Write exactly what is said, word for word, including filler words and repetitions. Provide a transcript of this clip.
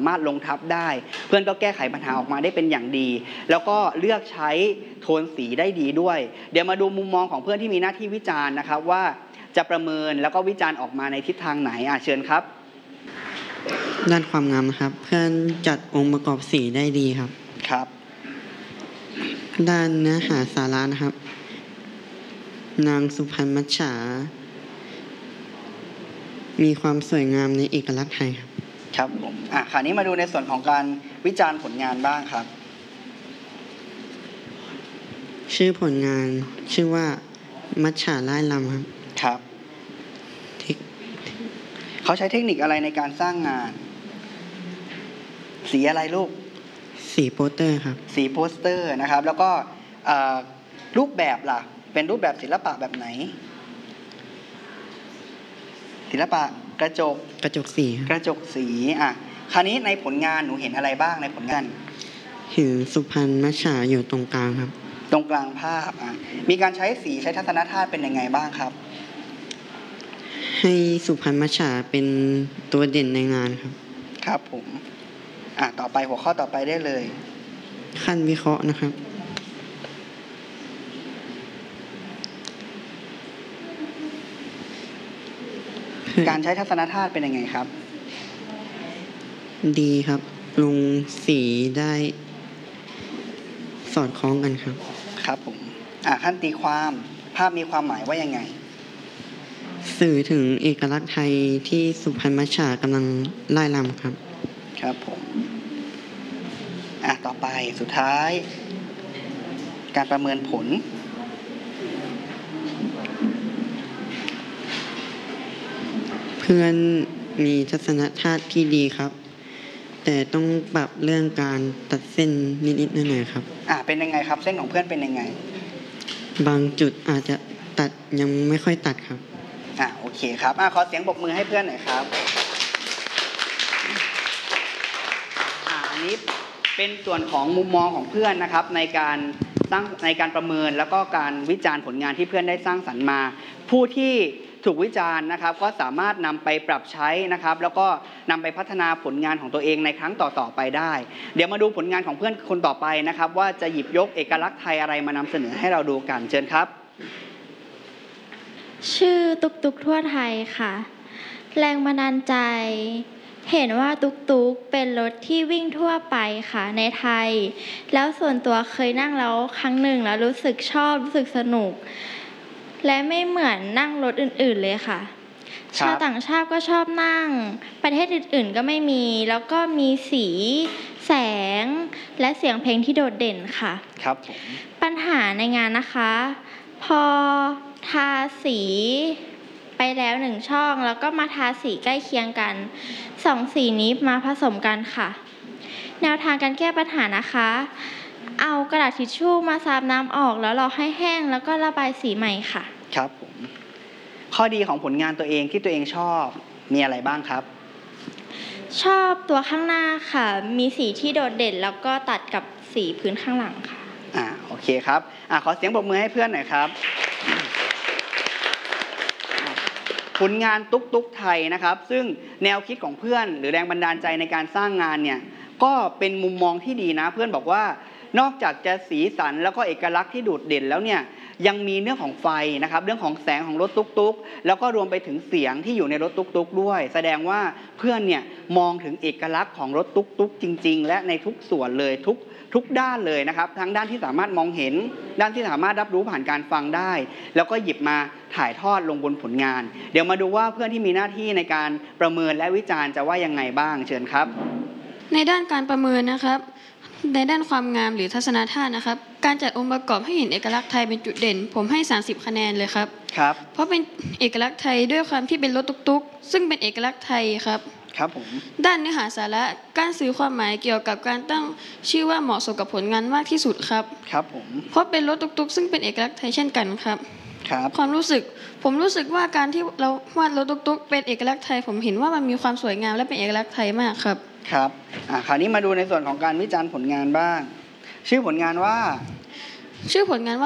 ามารถลงทับได้เพื่อนก็แก้ไขปัญหาออกมาได้เป็นอย่างดีแล้วก็เลือกใช้โทนสีได้ดีด้วยเดี๋ยวมาดูมุมมองของเพื่อนที่มีหน้าที่วิจารณ์นะครับว่าจะประเมินแล้วก็วิจารณ์ออกมาในทิศทางไหนอ่ะเชิญครับด้านความงามนะครับเพื่อนจัดองค์ประกอบสีได้ดีครับครับด้านเนื้อหาสาระนะครับนางสุพรรณมัจฉามีความสวยงามในเอกลักษณ์ไทยครับครับผมอ่ะคราวนี้มาดูในส่วนของการวิจารณ์ผลงานบ้างครับชื่อผลงานชื่อว่ามัจฉาไล่ลำครับครับเขาใช้เทคนิคอะไรในการสร้างงานสีอะไรลูกสีโปสเตอร์ครับสีโปสเตอร์นะครับแล้วก็รูปแบบล่ะเป็นรูปแบบศิลปะแบบไหนศิลปะกระจกกระจกสีกระจกสีอ่ะคราวนี้ในผลงานหนูเห็นอะไรบ้างในผลงานเห็นสุพรรณมัจฉาอยู่ตรงกลางครับตรงกลางภาพอ่ะมีการใช้สีใช้ทัศนธาตุเป็นยังไงบ้างครับให้สุพรรณมัจฉาเป็นตัวเด่นในงานครับครับผมอ่ะต่อไปหัวข้อต่อไปได้เลยขั้นวิเคราะห์นะครับการใช้ทัศนธาตุเป็นยังไงครับดีครับลงสีได้สอดคล้องกันครับครับผมอ่ะขั้นตีความภาพมีความหมายว่ายังไงสื่อถึงเอกลักษณ์ไทยที่สุพรรณมัจฉากำลังไล่ลำครับครับผมอ่ะต่อไปสุดท้ายการประเมินผลเพื่อนมีทัศนธาตุที่ดีครับแต่ต้องปรับเรื่องการตัดเส้นนิดๆหน่อยๆครับอ่ะเป็นยังไงครับเส้นของเพื่อนเป็นยังไงบางจุดอาจจะตัดยังไม่ค่อยตัดครับอ่ะโอเคครับอ่ะขอเสียงปรบมือให้เพื่อนหน่อยครับอ่ะอันนี้เป็นส่วนของมุมมองของเพื่อนนะครับในการสร้างในการประเมินแล้วก็การวิจารณ์ผลงานที่เพื่อนได้สร้างสรรค์มาผู้ที่ถูกวิจารณ์นะครับก็สามารถนำไปปรับใช้นะครับแล้วก็นำไปพัฒนาผลงานของตัวเองในครั้งต่อๆไปได้เดี๋ยวมาดูผลงานของเพื่อนคนต่อไปนะครับว่าจะหยิบยกเอกลักษณ์ไทยอะไรมานำเสนอให้เราดูกันเชิญครับชื่อตุกตุกทั่วไทยค่ะแรงบันดาลใจเห็นว่าตุกตุกเป็นรถที่วิ่งทั่วไปค่ะในไทยแล้วส่วนตัวเคยนั่งแล้วครั้งหนึ่งแล้วรู้สึกชอบรู้สึกสนุกและไม่เหมือนนั่งรถอื่นๆเลยค่ะชาวต่างชาติก็ชอบนั่งประเทศอื่นๆก็ไม่มีแล้วก็มีสีแสงและเสียงเพลงที่โดดเด่นค่ะครับผมปัญหาในงานนะคะพอทาสีไปแล้วหนึ่งช่องแล้วก็มาทาสีใกล้เคียงกันสองสีนี้มาผสมกันค่ะแนวทางการแก้ปัญหานะคะเอากระดาษทิชชู่มาซับน้ำออกแล้วรอให้แห้งแล้วก็ระบายสีใหม่ค่ะครับผมข้อดีของผลงานตัวเองที่ตัวเองชอบมีอะไรบ้างครับชอบตัวข้างหน้าค่ะมีสีที่โดดเด่นแล้วก็ตัดกับสีพื้นข้างหลังค่ะอ่าโอเคครับอ่าขอเสียงปรบมือให้เพื่อนหน่อยครับผลงานตุ๊กตุ๊กไทยนะครับซึ่งแนวคิดของเพื่อนหรือแรงบันดาลใจในการสร้างงานเนี่ยก็เป็นมุมมองที่ดีนะเพื่อนบอกว่านอกจากจะสีสันแล้วก็เอกลักษณ์ที่โดดเด่นแล้วเนี่ยยังมีเรื่องของไฟนะครับเรื่องของแสงของรถตุ๊กๆแล้วก็รวมไปถึงเสียงที่อยู่ในรถตุ๊กๆด้วยแสดงว่าเพื่อนเนี่ยมองถึงเอกลักษณ์ของรถตุ๊กๆจริงๆและในทุกส่วนเลยทุกทุกด้านเลยนะครับทั้งด้านที่สามารถมองเห็นด้านที่สามารถรับรู้ผ่านการฟังได้แล้วก็หยิบมาถ่ายทอดลงบนผลงานเดี๋ยวมาดูว่าเพื่อนที่มีหน้าที่ในการประเมินและวิจารณ์จะว่ายังไงบ้างเชิญครับในด้านการประเมินนะครับในด้านความงามหรือทัศนธาตุนะครับการจัดองค์ประกอบให้เห็นเอกลักษณ์ไทยเป็นจุดเด่นผมให้สามสิบคะแนนเลยครับครับเพราะเป็นเอกลักษณ์ไทยด้วยความที่เป็นรถตุ๊กๆซึ่งเป็นเอกลักษณ์ไทยครับครับผมด้านเนื้อหาสาระการสื่อความหมายเกี่ยวกับการตั้งชื่อว่าเหมาะสมกับผลงานมากที่สุดครับครับผมเพราะเป็นรถตุ๊กๆซึ่งเป็นเอกลักษณ์ไทยเช่นกันครับครับความรู้สึกผมรู้สึกว่าการที่เราวาดรถตุ๊กๆเป็นเอกลักษณ์ไทยผมเห็นว่ามันมีความสวยงามและเป็นเอกลักษณ์ไทยมากครับครับอ่าคราวนี้มาดูในส่วนของการวิจารณ์ผลงานบ้างชื่อผลงานว่าชื่อผลงานว่า